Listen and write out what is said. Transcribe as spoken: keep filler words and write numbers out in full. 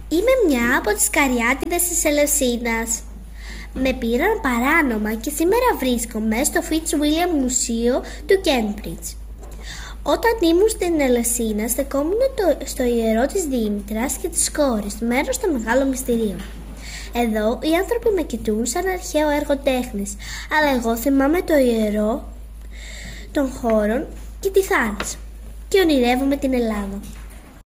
Είμαι μια από τις καριάτιδες της Ελευσίνας. Με πήραν παράνομα και σήμερα βρίσκομαι στο Fitzwilliam Μουσείο του Cambridge. Όταν ήμουν στην Ελευσίνα στεκόμουν το, στο ιερό της Δήμητρας και της κόρης, μέρος των μεγάλων μυστηρίων. Εδώ οι άνθρωποι με κοιτούν σαν αρχαίο έργο τέχνης, αλλά εγώ θυμάμαι το ιερό των χώρων και τη θάλασσα και ονειρεύομαι την Ελλάδα.